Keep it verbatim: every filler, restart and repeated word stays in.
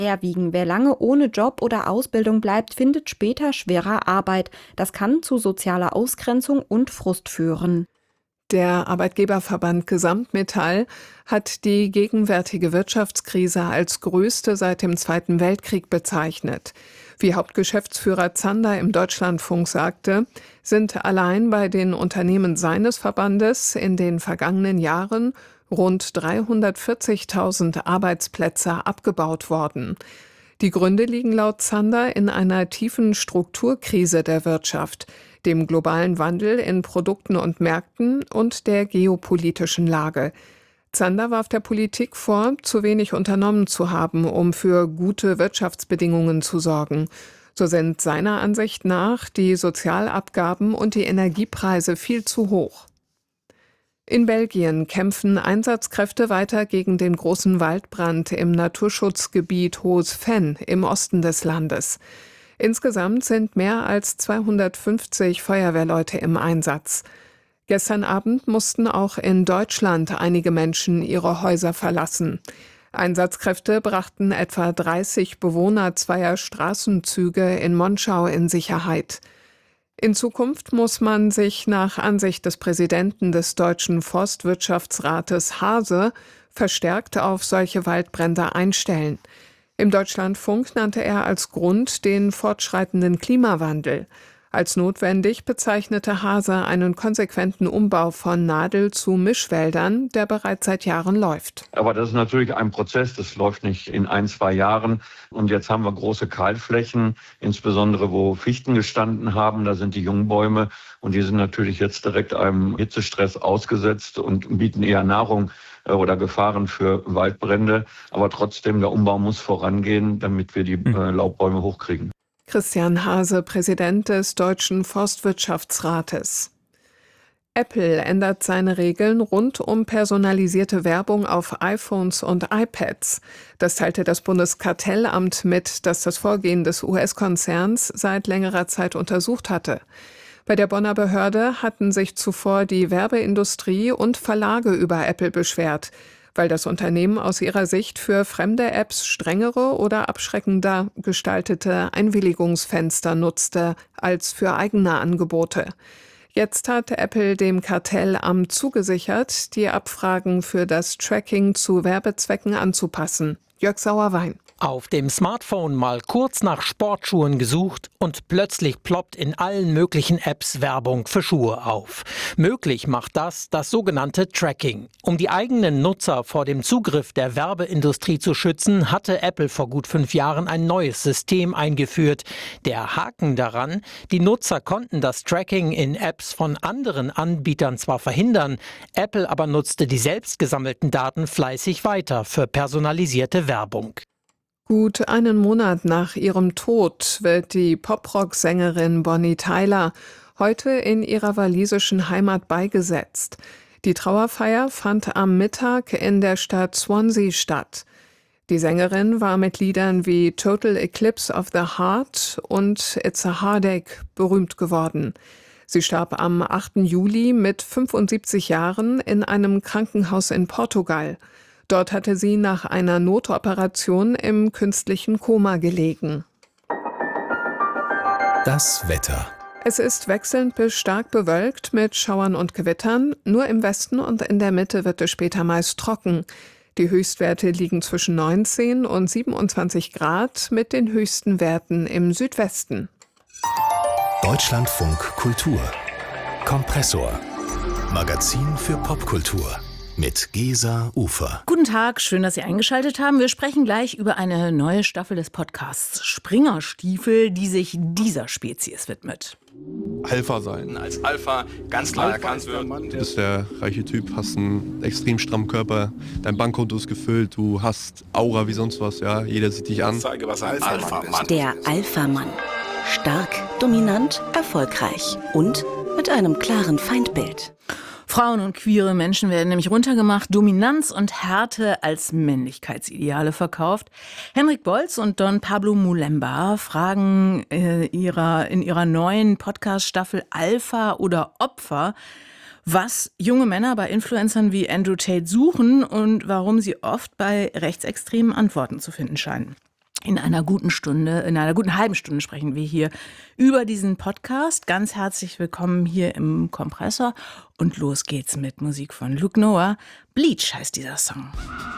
Wiegen. Wer lange ohne Job oder Ausbildung bleibt, findet später schwerer Arbeit. Das kann zu sozialer Ausgrenzung und Frust führen. Der Arbeitgeberverband Gesamtmetall hat die gegenwärtige Wirtschaftskrise als größte seit dem Zweiten Weltkrieg bezeichnet. Wie Hauptgeschäftsführer Zander im Deutschlandfunk sagte, sind allein bei den Unternehmen seines Verbandes in den vergangenen Jahren rund dreihundertvierzigtausend Arbeitsplätze abgebaut worden. Die Gründe liegen laut Zander in einer tiefen Strukturkrise der Wirtschaft, dem globalen Wandel in Produkten und Märkten und der geopolitischen Lage. Zander warf der Politik vor, zu wenig unternommen zu haben, um für gute Wirtschaftsbedingungen zu sorgen. So sind seiner Ansicht nach die Sozialabgaben und die Energiepreise viel zu hoch. In Belgien kämpfen Einsatzkräfte weiter gegen den großen Waldbrand im Naturschutzgebiet Hohes Venn im Osten des Landes. Insgesamt sind mehr als zweihundertfünfzig Feuerwehrleute im Einsatz. Gestern Abend mussten auch in Deutschland einige Menschen ihre Häuser verlassen. Einsatzkräfte brachten etwa dreißig Bewohner zweier Straßenzüge in Monschau in Sicherheit. In Zukunft muss man sich nach Ansicht des Präsidenten des Deutschen Forstwirtschaftsrates Haase verstärkt auf solche Waldbrände einstellen. Im Deutschlandfunk nannte er als Grund den fortschreitenden Klimawandel. Als notwendig bezeichnete Haase einen konsequenten Umbau von Nadel- zu Mischwäldern, der bereits seit Jahren läuft. Aber das ist natürlich ein Prozess, das läuft nicht in ein, zwei Jahren. Und jetzt haben wir große Kahlflächen, insbesondere wo Fichten gestanden haben, da sind die Jungbäume und die sind natürlich jetzt direkt einem Hitzestress ausgesetzt und bieten eher Nahrung oder Gefahren für Waldbrände. Aber trotzdem, der Umbau muss vorangehen, damit wir die äh, Laubbäume hochkriegen. Christian Haase, Präsident des Deutschen Forstwirtschaftsrates. Apple ändert seine Regeln rund um personalisierte Werbung auf iPhones und iPads. Das teilte das Bundeskartellamt mit, das das Vorgehen des U S-Konzerns seit längerer Zeit untersucht hatte. Bei der Bonner Behörde hatten sich zuvor die Werbeindustrie und Verlage über Apple beschwert, weil das Unternehmen aus ihrer Sicht für fremde Apps strengere oder abschreckender gestaltete Einwilligungsfenster nutzte als für eigene Angebote. Jetzt hat Apple dem Kartellamt zugesichert, die Abfragen für das Tracking zu Werbezwecken anzupassen. Jörg Sauerwein. Auf dem Smartphone mal kurz nach Sportschuhen gesucht und plötzlich ploppt in allen möglichen Apps Werbung für Schuhe auf. Möglich macht das das sogenannte Tracking. Um die eigenen Nutzer vor dem Zugriff der Werbeindustrie zu schützen, hatte Apple vor gut fünf Jahren ein neues System eingeführt. Der Haken daran: Die Nutzer konnten das Tracking in Apps von anderen Anbietern zwar verhindern, Apple aber nutzte die selbst gesammelten Daten fleißig weiter für personalisierte Werbung. Gut einen Monat nach ihrem Tod wird die Poprock-Sängerin Bonnie Tyler heute in ihrer walisischen Heimat beigesetzt. Die Trauerfeier fand am Mittag in der Stadt Swansea statt. Die Sängerin war mit Liedern wie Total Eclipse of the Heart und It's a Heartache berühmt geworden. Sie starb am achten Juli mit fünfundsiebzig Jahren in einem Krankenhaus in Portugal. Dort hatte sie nach einer Notoperation im künstlichen Koma gelegen. Das Wetter. Es ist wechselnd bis stark bewölkt mit Schauern und Gewittern. Nur im Westen und in der Mitte wird es später meist trocken. Die Höchstwerte liegen zwischen neunzehn und siebenundzwanzig Grad mit den höchsten Werten im Südwesten. Deutschlandfunk Kultur. Kompressor. Magazin für Popkultur. Mit Gesa Ufer. Guten Tag, schön, dass Sie eingeschaltet haben. Wir sprechen gleich über eine neue Staffel des Podcasts Springerstiefel, die sich dieser Spezies widmet. Alpha sein. Als Alpha ganz klar erkannt wird. Du bist der reiche Typ, hast einen extrem strammen Körper, dein Bankkonto ist gefüllt, du hast Aura wie sonst was, ja, jeder sieht dich an. Ich zeige, was ein Alpha-Mann ist. Der Alpha-Mann. Stark, dominant, erfolgreich und mit einem klaren Feindbild. Frauen und queere Menschen werden nämlich runtergemacht, Dominanz und Härte als Männlichkeitsideale verkauft. Henrik Bolz und Don Pablo Mulemba fragen äh, ihrer, in ihrer neuen Podcast-Staffel Alpha oder Opfer, was junge Männer bei Influencern wie Andrew Tate suchen und warum sie oft bei rechtsextremen Antworten zu finden scheinen. In einer guten Stunde, in einer guten halben Stunde sprechen wir hier über diesen Podcast. Ganz herzlich willkommen hier im Kompressor. Und los geht's mit Musik von Luke Noah. Bleach heißt dieser Song.